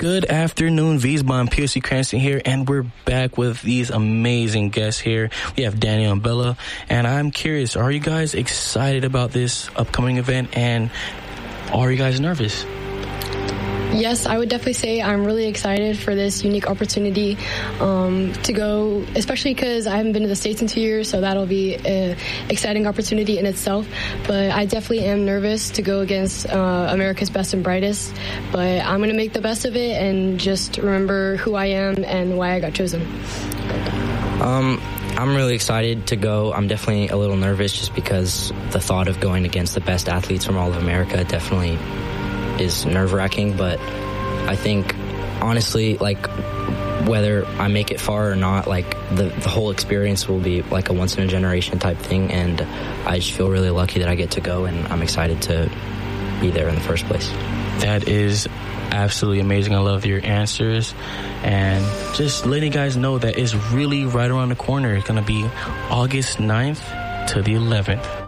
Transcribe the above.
Good afternoon, Wiesbaden, POC Cranston here, and we're back with these amazing guests here. We have Daniel and Bella, and I'm curious, are you guys excited about this upcoming event, and are you guys nervous? Yes, I would definitely say I'm really excited for this unique opportunity to go, especially because I haven't been to the States in 2 years, so that'll be an exciting opportunity in itself. But I definitely am nervous to go against America's best and brightest, but I'm going to make the best of it and just remember who I am and why I got chosen. I'm really excited to go. I'm definitely a little nervous just because the thought of going against the best athletes from all of America definitely is nerve-wracking, but I think honestly, like, whether I make it far or not, like the whole experience will be like a once-in-a-generation type thing, and I just feel really lucky that I get to go, and I'm excited to be there in the first place. That is absolutely amazing. I love your answers, and just letting you guys know that it's really right around the corner. It's going to be August 9th to the 11th.